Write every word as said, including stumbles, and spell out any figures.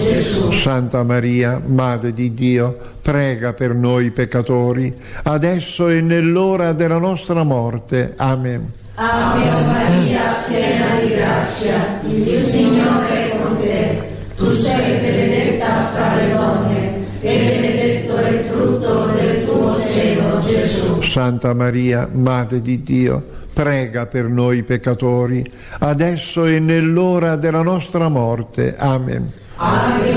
Gesù. Santa Maria, Madre di Dio, prega per noi peccatori, adesso e nell'ora della nostra morte. Amen. Ave Maria, piena di grazia, il Signore è con te. Tu sei benedetta fra le donne e benedetto è il frutto del tuo seno, Gesù. Santa Maria, Madre di Dio, prega per noi peccatori, adesso e nell'ora della nostra morte. Amen. Ave